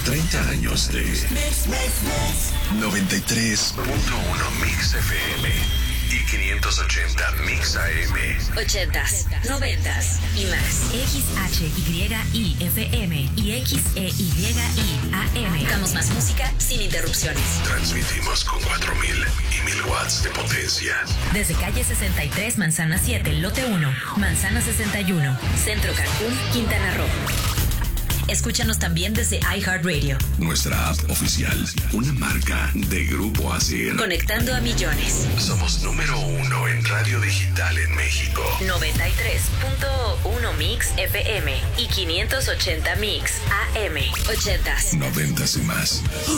30 años de 93.1 Mix FM y 580 Mix AM. 80s, 90s y más. XHYI-FM y XEYI AM. Damos más música sin interrupciones. Transmitimos con 4,000 y 1,000 watts de potencia. Desde calle 63, Manzana 7, lote 1, Manzana 61, Centro Cancún, Quintana Roo. Escúchanos también desde iHeartRadio. Nuestra app oficial, una marca de Grupo ASIR. Conectando a millones. Somos número 1 en radio digital en México. 93.1 Mix FM y 580 Mix AM. 80s. 90s y más.